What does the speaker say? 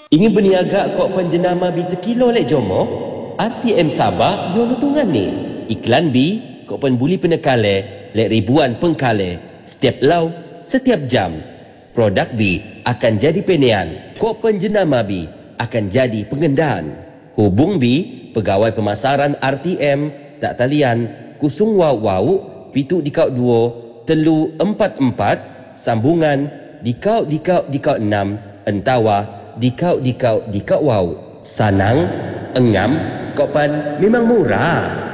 Ingin berniaga kok penjenama bi terkilo lek jomo? RTM Sabah yo nutungan ni. Iklan bi kok penbuli penekale lek ribuan pengkale setiap lau setiap jam. Produk bi akan jadi penean. Kok penjenama bi akan jadi pengendaan. Hubung bi pegawai pemasaran RTM tak talian kusung wau pitu dikau 2 telu 44 sambungan dikau 6 entawa dikau wow. Sanang, engam, kopan memang murah.